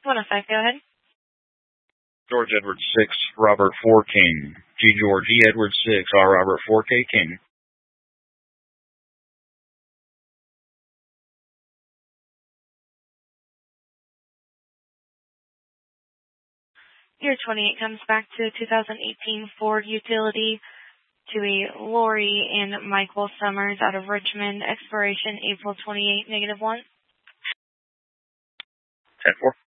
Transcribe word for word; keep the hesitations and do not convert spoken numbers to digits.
one oh five, go ahead. George Edward six, Robert four King. G George E Edward six, R Robert four K King. Year twenty-eight comes back to two thousand eighteen Ford Utility to a Lori and Michael Summers out of Richmond. Expiration April twenty-eighth, negative one. ten four.